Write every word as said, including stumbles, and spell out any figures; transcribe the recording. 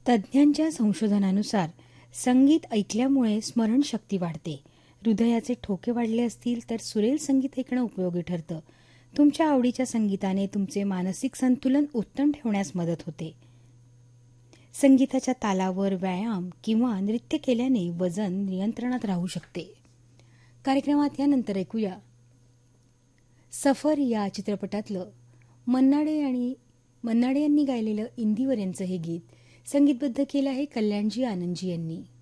तज्ज्ञांच्या संशोधनानुसार संगीत ऐकल्यामुळे स्मरणशक्ती वाढते. हृदयाचे ठोके वाढले असतील तर सुरेल संगीत ऐकणं उपयोगी ठरतं. तुमच्या आवडीच्या संगीताने तुमचे मानसिक संतुलन उत्तम ठेवण्यास मदत होते. संगीताच्या तालावर व्यायाम किंवा नृत्य केल्याने वजन नियंत्रणात राहू शकते. कार्यक्रमात यानंतर ऐकूया सफर या चित्रपटातलं मन्नाडे आणि मन्नाडे यांनी गायलेलं इंदिवर यांचं हे गीत. संगीतबद्ध केलं आहे कल्याणजी आनंदजी यांनी.